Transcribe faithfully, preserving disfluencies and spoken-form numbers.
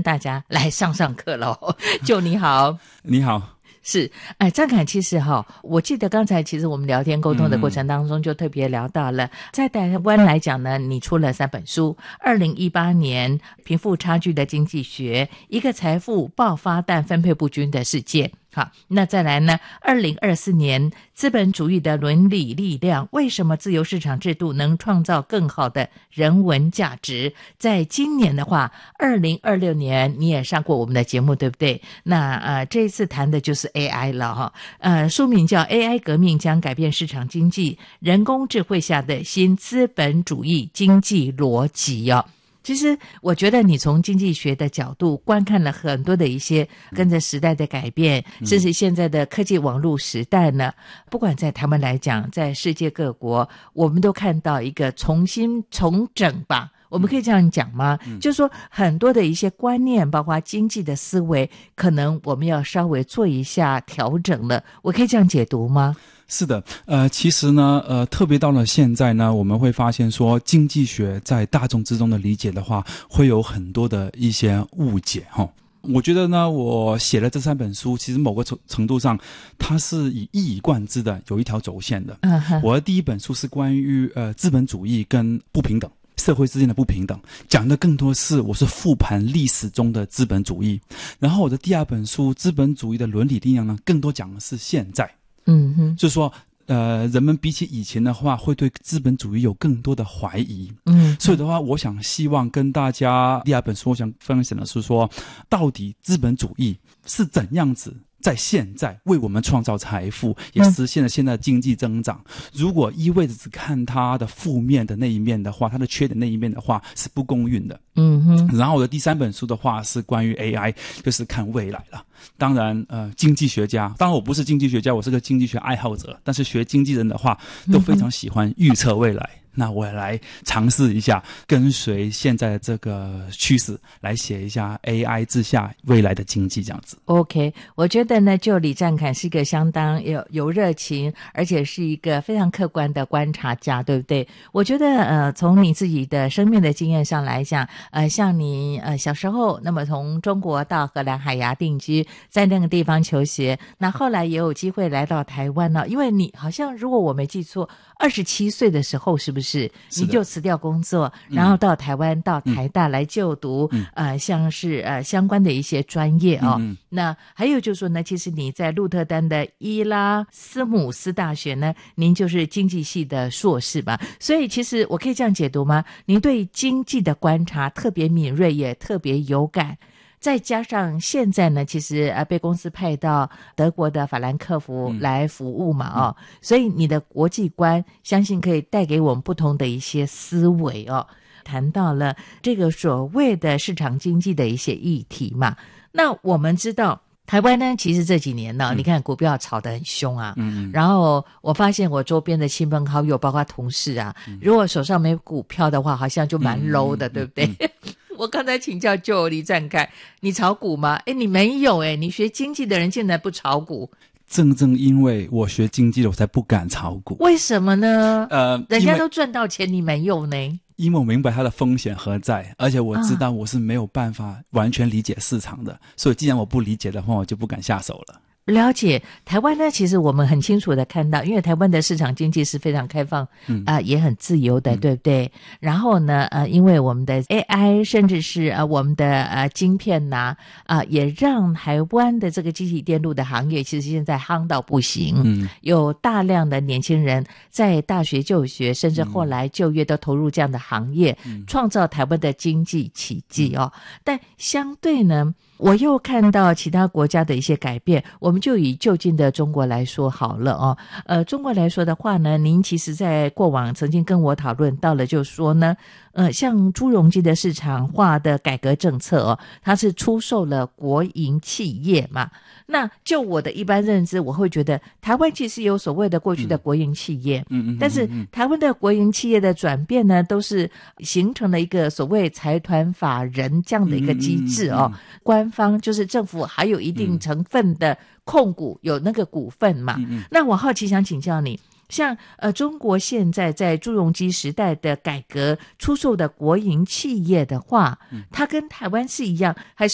大家来上上课咯。就你好。 你好。 是，哎，张凯，其实哈，我记得刚才其实我们聊天沟通的过程当中，就特别聊到了，嗯、在台湾来讲呢，你出了三本书，二零一八年贫富差距的经济学，一个财富爆发但分配不均的世界。好，那再来呢二零二四年资本主义的伦理力量，为什么自由市场制度能创造更好的人文价值？在今年的话二零二六年你也上过我们的节目对不对？那呃这一次谈的就是 A I 了哈，呃书名叫 A I 革命将改变市场经济，人工智慧下的新资本主义经济逻辑哦。其实我觉得你从经济学的角度观看了很多的一些跟着时代的改变，嗯、甚至现在的科技网络时代呢，不管在台湾来讲，在世界各国，我们都看到一个重新重整吧。我们可以这样讲吗？嗯、就是说很多的一些观念，包括经济的思维，可能我们要稍微做一下调整了。我可以这样解读吗？ 是的，呃，其实呢，呃，特别到了现在呢，我们会发现说，经济学在大众之中的理解的话，会有很多的一些误解哈。我觉得呢，我写了这三本书，其实某个程度上，它是以一以贯之的，有一条轴线的。Uh-huh. 我的第一本书是关于呃资本主义跟不平等。社会之间的不平等，讲的更多是我是复盘历史中的资本主义。然后我的第二本书《资本主义的伦理力量》呢，更多讲的是现在。嗯哼，就是说呃，人们比起以前的话，会对资本主义有更多的怀疑。嗯，所以的话，我想希望跟大家第二本书，我想分享的是说，到底资本主义是怎样子在现在为我们创造财富，也实现了现在的经济增长。如果一味的只看它的负面的那一面的话，它的缺点那一面的话，是不公允的。嗯哼。然后我的第三本书的话是关于 A I， 就是看未来了。当然呃经济学家，当然我不是经济学家，我是个经济学爱好者，但是学经济人的话都非常喜欢预测未来。那我也来尝试一下，跟随现在的这个趋势来写一下 A I 之下未来的经济这样子。 OK， 我觉得呢，就李占侃是一个相当有有热情，而且是一个非常客观的观察家，对不对？我觉得呃，从你自己的生命的经验上来讲，呃，像你呃小时候，那么从中国到荷兰海牙定居，在那个地方求学，那后来也有机会来到台湾了，因为你好像如果我没记错，二十七岁的时候是不是？是你就辞掉工作，然后到台湾、嗯、到台大来就读、嗯、呃像是呃相关的一些专业哦、嗯、那还有就是说呢，其实你在鹿特丹的伊拉斯姆斯大学呢，您就是经济系的硕士吧，所以其实我可以这样解读吗？您对经济的观察特别敏锐，也特别有感，再加上现在呢，其实呃被公司派到德国的法兰克福来服务嘛哦、嗯、所以你的国际观相信可以带给我们不同的一些思维哦。谈到了这个所谓的市场经济的一些议题嘛，那我们知道台湾呢，其实这几年呢、嗯，你看股票炒得很凶啊，嗯，然后我发现我周边的亲朋好友，包括同事啊，嗯、如果手上没股票的话，好像就蛮 low 的，嗯、对不对？嗯嗯我刚才请教就李占侃，你炒股吗？诶，你没有诶，你学经济的人现在不炒股。 正正因为我学经济的，我才不敢炒股。 为什么呢？呃，人家都赚到钱，你没有呢？ 因为我明白它的风险何在，而且我知道我是没有办法完全理解市场的，啊、所以既然我不理解的话，我就不敢下手了。 了解。台湾呢，其实我们很清楚的看到，因为台湾的市场经济是非常开放，嗯啊、呃，也很自由的，嗯、对不对？然后呢，呃，因为我们的 A I， 甚至是呃我们的呃晶片呐，啊、呃，也让台湾的这个机体电路的行业，其实现在夯到不行，嗯，有大量的年轻人在大学就学，甚至后来就业都投入这样的行业，嗯、创造台湾的经济奇迹哦。但相对呢，我又看到其他国家的一些改变，我们就以就近的中国来说好了哦。呃，中国来说的话呢，您其实在过往曾经跟我讨论到了，就是说呢，呃，像朱镕基的市场化的改革政策哦，它是出售了国营企业嘛。那就我的一般认知，我会觉得台湾其实有所谓的过去的国营企业，嗯嗯，但是台湾的国营企业的转变呢，都是形成了一个所谓财团法人这样的一个机制哦。官方就是政府还有一定成分的控股，有那个股份嘛。那我好奇想请教你，像呃中国现在在朱镕基时代的改革出售的国营企业的话，它跟台湾是一样，还是